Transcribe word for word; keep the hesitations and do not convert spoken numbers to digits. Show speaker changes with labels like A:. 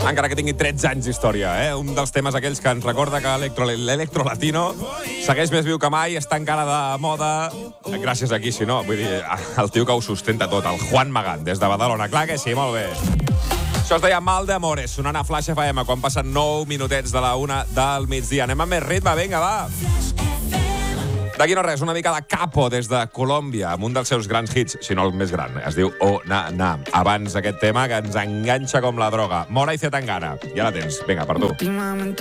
A: encara que tingui tretze anys d'història, eh? Un dels temes aquells que ens recorda que l'electro latino segueix més viu que mai, està encara de moda, gràcies a qui, si no, vull dir, el tio que ho sustenta tot, el Juan Magán, des de Badalona. Clar que sí, molt bé. Això es deia Mal de Amores, sonant a Flash F M, quan passen nou minutets de la una del migdia. Anem amb més ritme, vinga, va. D'aquí no res, una mica de Capo des de Colòmbia, amb un dels seus grans hits, si no el més gran, es diu Oh Na Na. Abans aquest tema que ens enganxa com la droga. Mora i Zetangana. Ja la tens. Vinga, per tu.